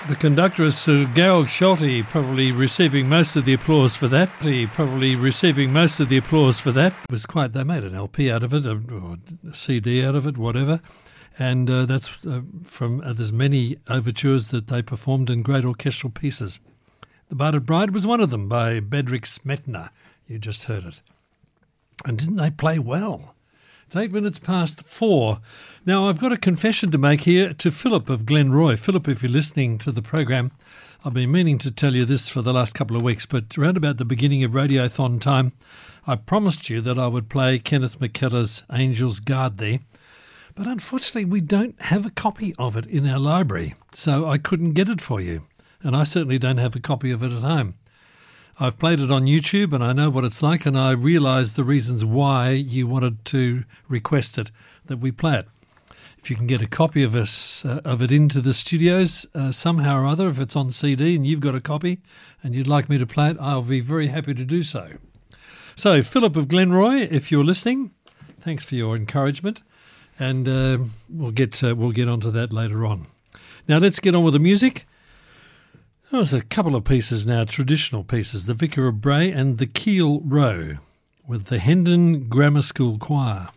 The conductor is Sir Georg Scholti, probably receiving most of the applause for that. It was quite, they made an LP out of it, or a CD out of it, whatever. And that's from there's many overtures that they performed in great orchestral pieces. The Barded Bride was one of them by Bedřich Smetana. You just heard it. And didn't they play well? It's 8 minutes past 4. Now, I've got a confession to make here to Philip of Glenroy. Philip, if you're listening to the program, I've been meaning to tell you this for the last couple of weeks, but around about the beginning of Radiothon time, I promised you that I would play Kenneth McKellar's Angels Guard Thee, but unfortunately we don't have a copy of it in our library, so I couldn't get it for you, and I certainly don't have a copy of it at home. I've played it on YouTube and I know what it's like, and I realise the reasons why you wanted to request it, that we play it. If you can get a copy of it into the studios somehow or other, if it's on CD and you've got a copy and you'd like me to play it, I'll be very happy to do so. So, Philip of Glenroy, if you're listening, thanks for your encouragement, and we'll get onto that later on. Now let's get on with the music. There's a couple of pieces now, traditional pieces, the Vicar of Bray and the Keel Row with the Hendon Grammar School Choir.